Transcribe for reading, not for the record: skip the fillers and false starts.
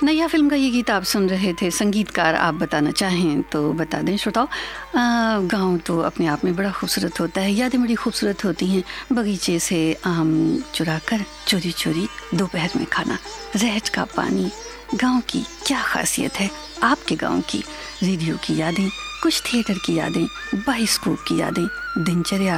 नैया फिल्म का ये गीत आप सुन रहे थे। संगीतकार आप बताना चाहें तो बता दें श्रोताओं। गाँव तो अपने आप में बड़ा खूबसूरत होता है, यादें बड़ी खूबसूरत होती हैं। बगीचे से आम चुरा कर चोरी चोरी दोपहर में खाना, रहट का पानी, गांव की क्या खासियत है। आपके गांव की रेडियो की यादें, कुछ थिएटर की यादें, बाइस्कोप की यादें, दिनचर्या